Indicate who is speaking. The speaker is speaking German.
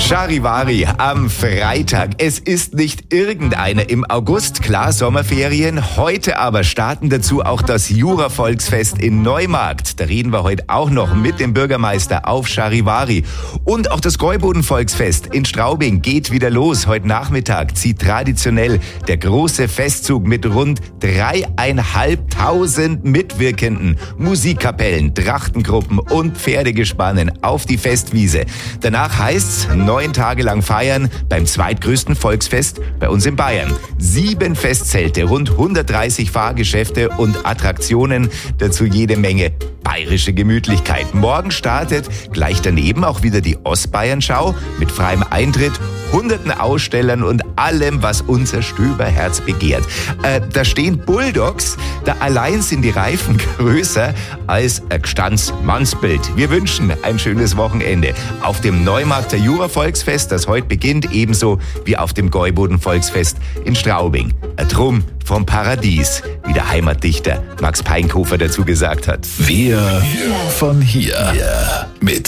Speaker 1: Charivari am Freitag. Es ist nicht irgendeine im August, klar Sommerferien. Heute aber starten dazu auch das Jura-Volksfest in Neumarkt. Da reden wir heute auch noch mit dem Bürgermeister auf Charivari. Und auch das Gäuboden-Volksfest in Straubing geht wieder los. Heute Nachmittag zieht traditionell der große Festzug mit rund 3.500 Mitwirkenden, Musikkapellen, Trachtengruppen und Pferdegespannen auf die Festwiese. Danach heißt's 9 Tage lang feiern beim zweitgrößten Volksfest bei uns in Bayern. 7 Festzelte, rund 130 Fahrgeschäfte und Attraktionen, dazu jede Menge bayerische Gemütlichkeit. Morgen startet gleich daneben auch wieder die Ostbayernschau mit freiem Eintritt, hunderten Ausstellern und allem, was unser Stöberherz begehrt. Da stehen Bulldogs, da allein sind die Reifen größer als ein Gstandsmannsbild. Wir wünschen ein schönes Wochenende auf dem Neumarkter Jura-Volksfest, das heute beginnt, ebenso wie auf dem Gäuboden-Volksfest in Straubing. Ein Drum vom Paradies, wie der Heimatdichter Max Peinkofer dazu gesagt hat.
Speaker 2: Wir von hier mit